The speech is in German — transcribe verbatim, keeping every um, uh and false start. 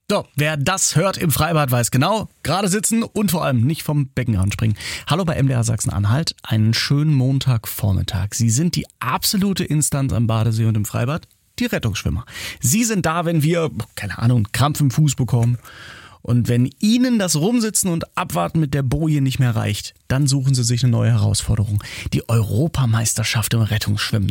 So, wer das hört im Freibad, weiß genau, gerade sitzen und vor allem nicht vom Beckenrand springen. Hallo bei M D R Sachsen-Anhalt, einen schönen Montagvormittag. Sie sind die absolute Instanz am Badesee und im Freibad, die Rettungsschwimmer. Sie sind da, wenn wir, keine Ahnung, Krampf im Fuß bekommen. Und wenn Ihnen das Rumsitzen und Abwarten mit der Boje nicht mehr reicht, dann suchen Sie sich eine neue Herausforderung. Die Europameisterschaft im Rettungsschwimmen.